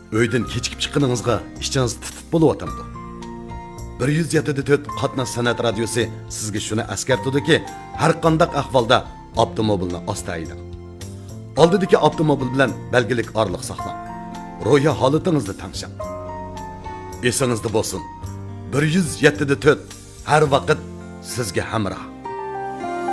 Öydən keçib chiqqaningizga ishingiz tit bo'layotdi. 107.4 qatnash san'at radiosi sizga shuni eskartadiki, har qanday ahvolda avtomobilni asta haydang. Oldidagi avtomobil bilan belgilik orliq saqlang. Ro'ya holatingizni tanishing. Esingizda bo'lsin. 107.4 har vaqt sizga hamroh.